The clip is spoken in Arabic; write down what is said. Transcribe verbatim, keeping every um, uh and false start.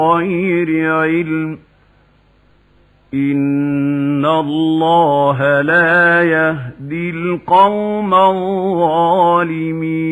غير علم إن الله لا يهدي القوم الظالمين.